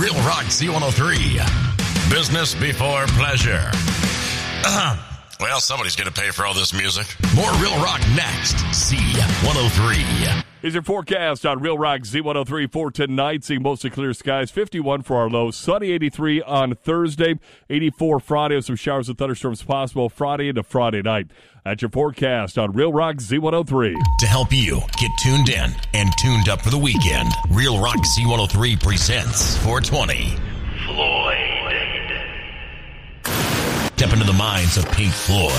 Real Rock Z103. Business before pleasure. Well, somebody's going to pay for all this music. More Real Rock next. Z103. Here's your forecast on Real Rock Z103 for tonight. Seeing mostly clear skies, 51 for our low. Sunny 83 on Thursday, 84 Friday with some showers and thunderstorms possible Friday into Friday night. That's your forecast on Real Rock Z103. To help you get tuned in and tuned up for the weekend, Real Rock Z103 presents 420. Floyd. Step into the minds of Pink Floyd.